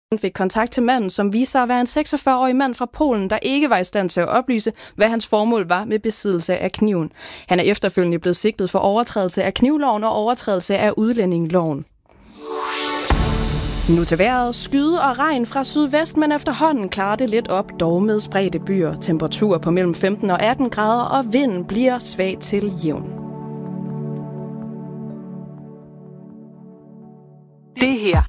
fik kontakt til manden, som viste sig at være en 46-årig mand fra Polen, der ikke var i stand til at oplyse, hvad hans formål var med besiddelse af kniven. Han er efterfølgende blevet sigtet for overtrædelse af knivloven og overtrædelse af udlændingeloven. Nu til vejret. Skyde og regn fra sydvest, men efterhånden klarer det lidt op, dog med spredte byer. Temperatur på mellem 15 og 18 grader, og vinden bliver svag til jævn. Det her